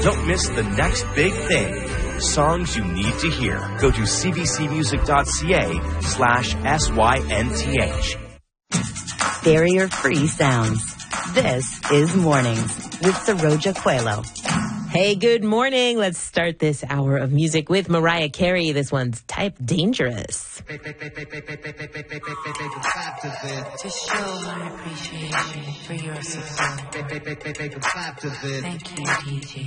Don't miss the next big thing. Songs you need to hear. Go to cbcmusic.ca/SYNTH. Barrier-free sounds. This is Mornings with Saroja Coelho. Hey, good morning. Let's start this hour of music with Mariah Carey. This one's Type Dangerous. To show my appreciation for your support. Thank you, DJ.